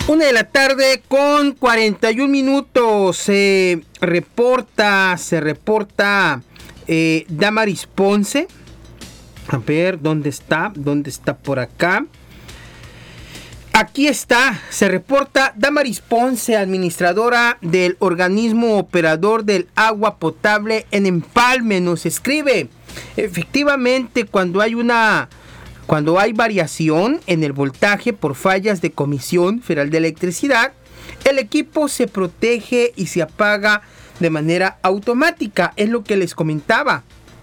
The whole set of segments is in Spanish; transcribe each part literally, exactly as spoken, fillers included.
Una de la tarde con cuarenta y un minutos. Se reporta, se reporta eh, Damaris Ponce. A ver, ¿dónde está? ¿Dónde está por acá? Aquí está, se reporta Damaris Ponce, administradora del organismo operador del agua potable en Empalme. Nos escribe, efectivamente, cuando hay una... Cuando hay variación en el voltaje por fallas de Comisión Federal de Electricidad, el equipo se protege y se apaga de manera automática. Es lo que les comentaba.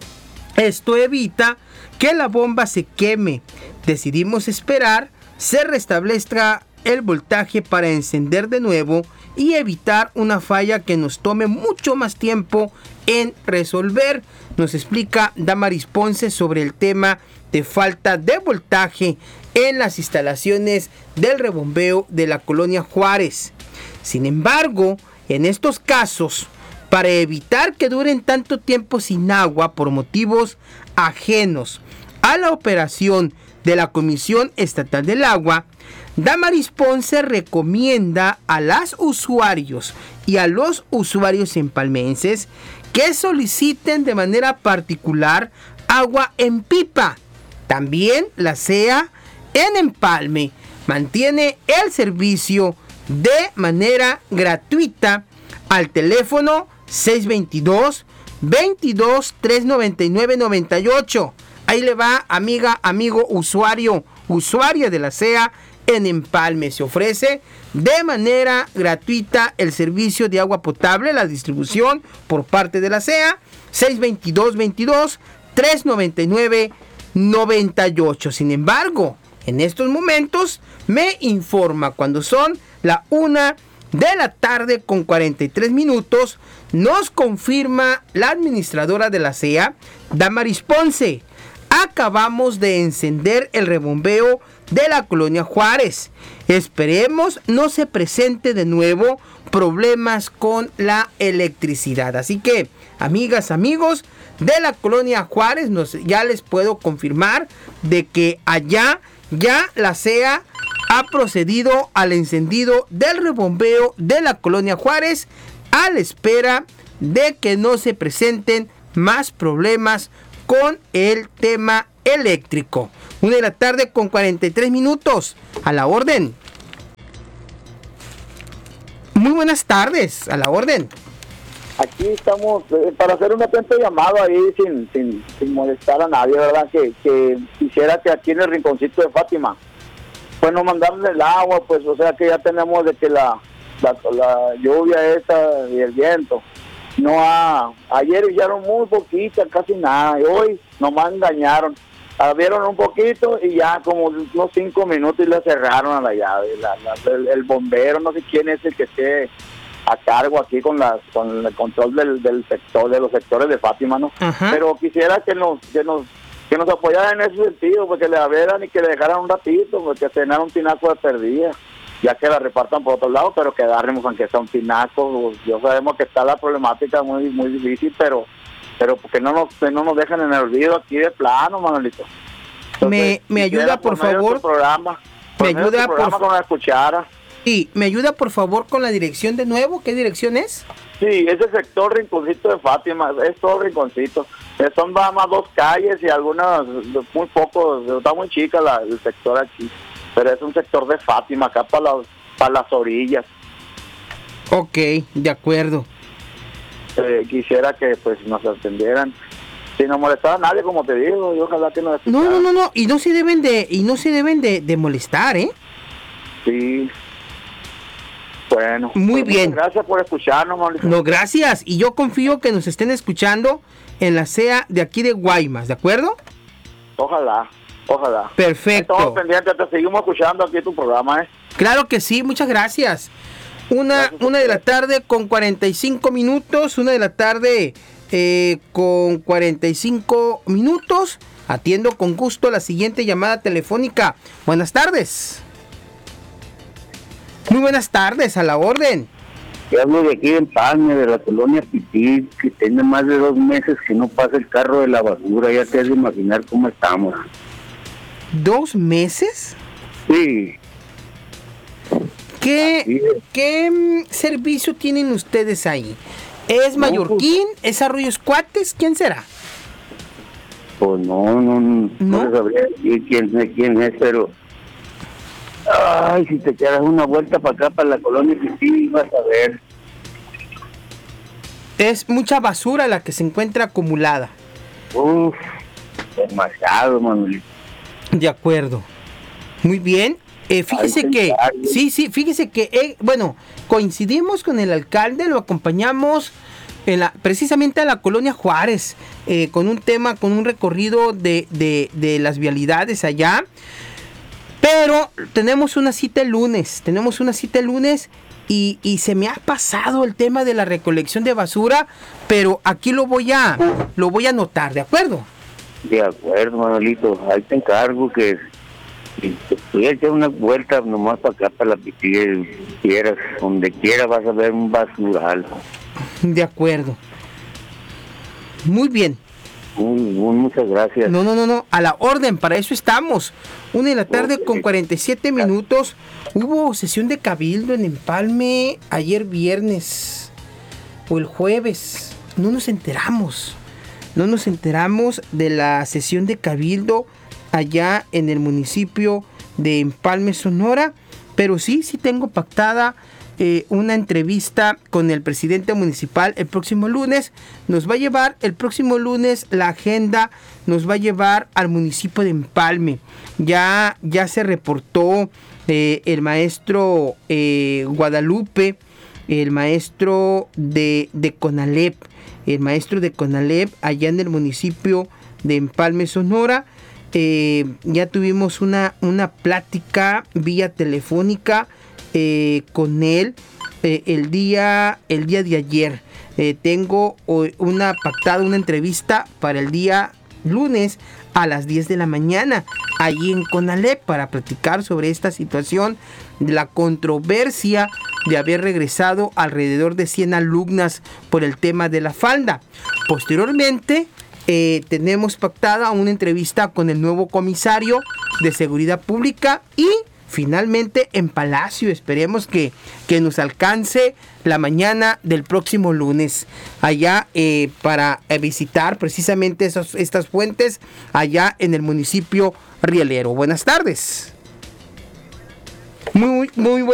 Esto evita que la bomba se queme. Decidimos esperar, se restablezca el voltaje para encender de nuevo y evitar una falla que nos tome mucho más tiempo en resolver. Nos explica Damaris Ponce sobre el tema de falta de voltaje en las instalaciones del rebombeo de la colonia Juárez. Sin embargo, en estos casos, para evitar que duren tanto tiempo sin agua por motivos ajenos a la operación de la Comisión Estatal del Agua, Damaris Ponce recomienda a los usuarios y a los usuarios empalmenses que soliciten de manera particular agua en pipa. También la C E A en Empalme mantiene el servicio de manera gratuita al teléfono seis veintidós, veintidós, trescientos noventa y nueve, noventa y ocho. Ahí le va, amiga, amigo, usuario, usuaria de la C E A en Empalme. Se ofrece de manera gratuita el servicio de agua potable, la distribución por parte de la C E A, seis veintidós, veintidós, trescientos noventa y nueve, noventa y ocho. Sin embargo, en estos momentos me informa cuando son la una de la tarde con cuarenta y tres minutos, nos confirma la administradora de la C E A, Damaris Ponce. Acabamos de encender el rebombeo de la colonia Juárez. Esperemos no se presente de nuevo problemas con la electricidad. Así que, amigas, amigos de la colonia Juárez, nos, ya les puedo confirmar de que allá ya la C E A ha procedido al encendido del rebombeo de la colonia Juárez a la espera de que no se presenten más problemas con el tema eléctrico. Una de la tarde con cuarenta y tres minutos. A la orden. Muy buenas tardes. A la orden. Aquí estamos eh, para hacer un atento llamado ahí sin, sin, sin molestar a nadie, ¿verdad? Que, que quisiera que aquí en el rinconcito de Fátima, pues no mandarle el agua, pues o sea que ya tenemos de que la, la, la lluvia esta y el viento no ha, ayer hicieron muy poquita, casi nada, y hoy nomás engañaron, abrieron un poquito y ya como unos cinco minutos y le cerraron a la llave, la, la, el, el bombero, no sé quién es el que esté a cargo aquí con las con el control del, del sector, de los sectores de Fátima, ¿no? Ajá. Pero quisiera que nos que nos que nos apoyaran en ese sentido, porque le abrieran y que le dejaran un ratito, porque tener un tinaco de perdida, ya que la repartan por otro lado, pero quedarnos aunque sea un tinaco. Yo sabemos que está la problemática muy muy difícil, pero pero porque no nos no nos dejan en el olvido aquí de plano, Manuelito. Entonces, me me ayuda por, por favor. Programa, por me ayuda programa por con la cuchara. Sí, me ayuda por favor con la dirección de nuevo. ¿Qué dirección es? Sí, es el sector Rinconcito de Fátima, es todo Rinconcito. Son nada más dos calles y algunas, muy pocos, está muy chica la, el sector aquí, pero es un sector de Fátima, acá para las, para las orillas. Ok, de acuerdo. Eh, quisiera que pues nos atendieran, sin no molestar a nadie, como te digo, y ojalá que nos escucharan. No, no, no, no, y no se deben de, y no se deben de, de molestar, ¿eh? Sí. Bueno, muy pues bien. Gracias por escucharnos, Mauricio. No, gracias. Y yo confío que nos estén escuchando en la C E A de aquí de Guaymas, ¿de acuerdo? Ojalá, ojalá. Perfecto. Estamos pendientes, te seguimos escuchando aquí tu programa, ¿eh? Claro que sí, muchas gracias. Una, gracias una de la tarde con cuarenta y cinco minutos, una de la tarde eh, con cuarenta y cinco minutos. Atiendo con gusto la siguiente llamada telefónica. Buenas tardes. Muy buenas tardes, a la orden. Yo hablo de aquí en Palme, de la colonia Pitil, que tiene más de dos meses que no pasa el carro de la basura. Ya te has de imaginar cómo estamos. ¿Dos meses? Sí. ¿Qué, ¿Qué servicio tienen ustedes ahí? ¿Es Mallorquín? ¿Es Arroyos Cuates? ¿Quién será? Pues no, no, no, ¿No? no sabría decir quién es, quién es, pero... Ay, si te quedas una vuelta para acá, para la colonia, que sí, vas a ver. Es mucha basura la que se encuentra acumulada. Uf, demasiado, Manuelito. De acuerdo. Muy bien. Eh, fíjese Ay, que, ay. sí, sí, fíjese que, eh, bueno, coincidimos con el alcalde, lo acompañamos en la, precisamente a la colonia Juárez, eh, con un tema, con un recorrido de, de, de las vialidades allá. Pero tenemos una cita el lunes, tenemos una cita el lunes y, y se me ha pasado el tema de la recolección de basura, pero aquí lo voy a, lo voy a anotar, ¿de acuerdo? De acuerdo, Manuelito, ahí te encargo que si te pudiera echar una vuelta nomás para acá, para la piscina, si quieras, donde quiera vas a ver un basural. De acuerdo. Muy bien. Muy, muy, muchas gracias. No, no, no, no, a la orden, para eso estamos. Una de la tarde con cuarenta y siete minutos. Hubo sesión de cabildo en Empalme ayer viernes o el jueves. No nos enteramos. No nos enteramos de la sesión de cabildo allá en el municipio de Empalme, Sonora. Pero sí, sí tengo pactada eh, una entrevista con el presidente municipal el próximo lunes. Nos va a llevar el próximo lunes la agenda, nos va a llevar al municipio de Empalme. Ya, ya se reportó eh, el maestro eh, Guadalupe, el maestro de, de Conalep, el maestro de Conalep allá en el municipio de Empalme, Sonora. Eh, ya tuvimos una, una plática vía telefónica eh, con él eh, el, día, el día de ayer. Eh, tengo una pactada, una entrevista para el día lunes a las diez de la mañana allí en Conalep para platicar sobre esta situación, la controversia de haber regresado alrededor de cien alumnas por el tema de la falda. Posteriormente eh, tenemos pactada una entrevista con el nuevo comisario de Seguridad Pública y finalmente en Palacio. Esperemos que, que nos alcance la mañana del próximo lunes allá eh, para eh, visitar precisamente esos, estas fuentes allá en el municipio rielero. Buenas tardes. Muy, muy buenas